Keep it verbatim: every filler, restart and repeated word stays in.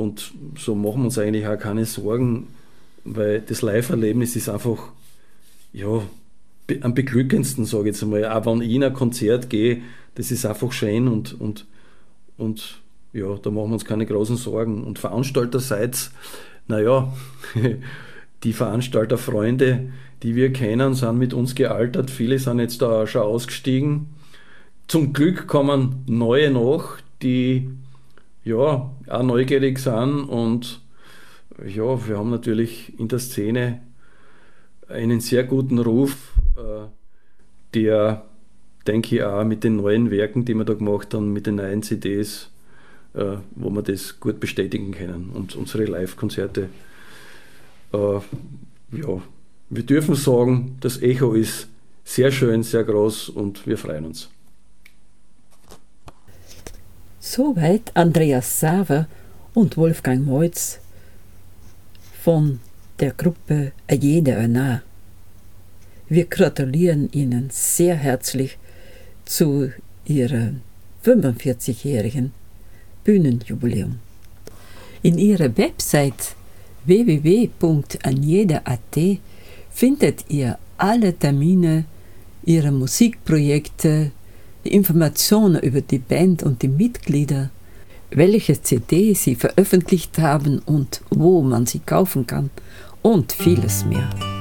und so machen wir uns eigentlich auch keine Sorgen, weil das Live-Erlebnis ist einfach, ja, am beglückendsten, sage ich jetzt einmal. Auch wenn ich in ein Konzert gehe, das ist einfach schön und, und, und ja, da machen wir uns keine großen Sorgen. Und veranstalterseits, naja, die Veranstalterfreunde, die wir kennen, sind mit uns gealtert. Viele sind jetzt da schon ausgestiegen. Zum Glück kommen neue nach, die ja auch neugierig sind. Und ja, wir haben natürlich in der Szene einen sehr guten Ruf, der, denke ich, auch mit den neuen Werken, die wir da gemacht haben, mit den neuen C Ds, wo wir das gut bestätigen können. Und unsere Live-Konzerte, ja, wir dürfen sagen, das Echo ist sehr schön, sehr groß und wir freuen uns. Soweit Andreas Saver und Wolfgang Meutz von der Gruppe A Jeder ein Nah. Wir gratulieren Ihnen sehr herzlich zu Ihrem fünfundvierzigjährigen Bühnenjubiläum. In Ihrer Website w w w punkt anjeda punkt a t findet ihr alle Termine ihrer Musikprojekte, Informationen über die Band und die Mitglieder, welche C D sie veröffentlicht haben und wo man sie kaufen kann und vieles mehr.